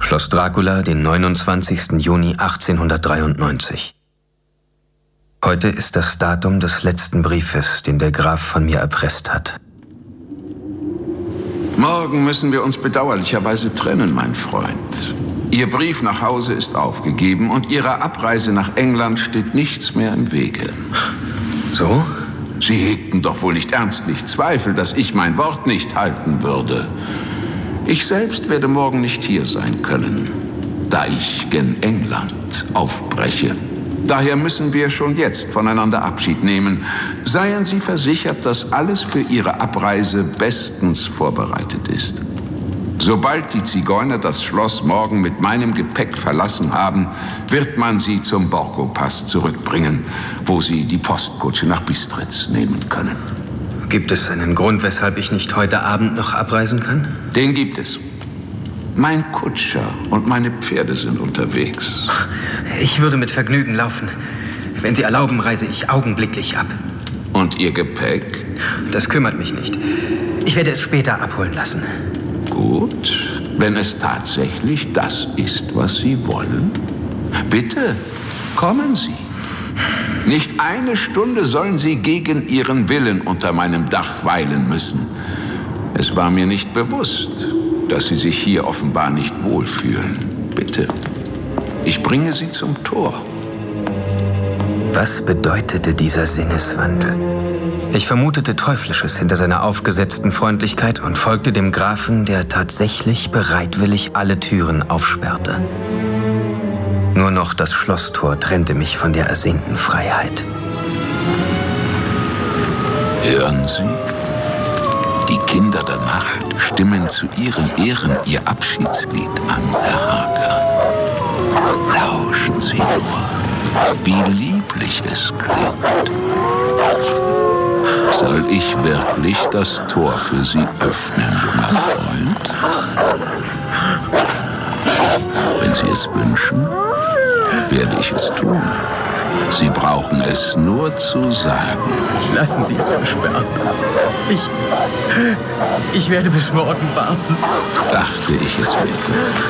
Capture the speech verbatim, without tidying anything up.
Schloss Dracula, den neunundzwanzigsten Juni achtzehnhundertdreiundneunzig. Heute ist das Datum des letzten Briefes, den der Graf von mir erpresst hat. Morgen müssen wir uns bedauerlicherweise trennen, mein Freund. Ihr Brief nach Hause ist aufgegeben und Ihrer Abreise nach England steht nichts mehr im Wege. So? Sie hegten doch wohl nicht ernstlich Zweifel, dass ich mein Wort nicht halten würde. Ich selbst werde morgen nicht hier sein können, da ich gen England aufbreche. Daher müssen wir schon jetzt voneinander Abschied nehmen. Seien Sie versichert, dass alles für Ihre Abreise bestens vorbereitet ist. Sobald die Zigeuner das Schloss morgen mit meinem Gepäck verlassen haben, wird man sie zum Borgo-Pass zurückbringen, wo sie die Postkutsche nach Bistritz nehmen können. Gibt es einen Grund, weshalb ich nicht heute Abend noch abreisen kann? Den gibt es. Mein Kutscher und meine Pferde sind unterwegs. Ich würde mit Vergnügen laufen. Wenn Sie erlauben, reise ich augenblicklich ab. Und Ihr Gepäck? Das kümmert mich nicht. Ich werde es später abholen lassen. Gut, wenn es tatsächlich das ist, was Sie wollen. Bitte, kommen Sie. Nicht eine Stunde sollen Sie gegen Ihren Willen unter meinem Dach weilen müssen. Es war mir nicht bewusst, dass Sie sich hier offenbar nicht wohlfühlen. Bitte, ich bringe Sie zum Tor. Was bedeutete dieser Sinneswandel? Ich vermutete Teuflisches hinter seiner aufgesetzten Freundlichkeit und folgte dem Grafen, der tatsächlich bereitwillig alle Türen aufsperrte. Nur noch das Schlosstor trennte mich von der ersehnten Freiheit. Hören Sie? Die Kinder der Nacht stimmen zu ihren Ehren ihr Abschiedslied an, Herr Hager. Lauschen Sie nur, wie lieblich es klingt. Soll ich wirklich das Tor für Sie öffnen, junger Freund? Wenn Sie es wünschen, werde ich es tun. Sie brauchen es nur zu sagen. Lassen Sie es versperrt. Ich... Ich werde bis morgen warten. Dachte ich es bitte.